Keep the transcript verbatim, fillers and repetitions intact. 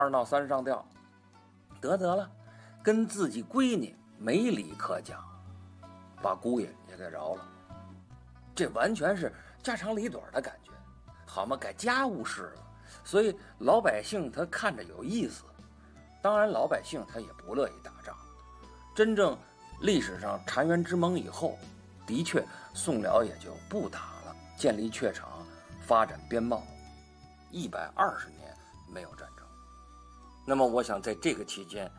二闹三上吊，得得了，跟自己闺女没理可讲，把姑爷也给饶了。这完全是家长里短的感觉，好嘛，改家务事了。所以老百姓他看着有意思，当然老百姓他也不乐意打仗。真正历史上澶渊之盟以后，的确宋辽也就不打了，建立榷场，发展边贸，一百二十年没有战争。那么我想在这个期间，